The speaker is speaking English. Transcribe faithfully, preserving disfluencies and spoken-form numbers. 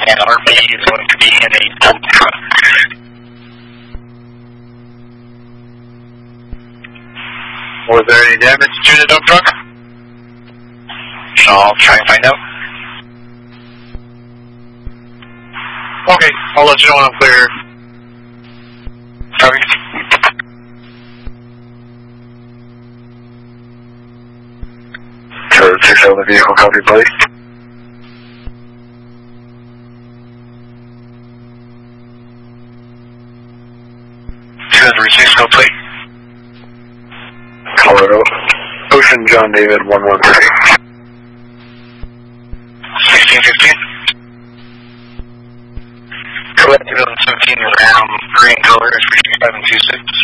and R B is going to be in a dump truck. Was there any damage to the dump truck? I'll try and find out. Okay, I'll let you know when I'm clear. Copy. Code six on the vehicle, copy, please. two hundred six, no plate. Colorado. Ocean John David one one three. sixteen fifteen. Collected on seventeen round green color, three seven two six.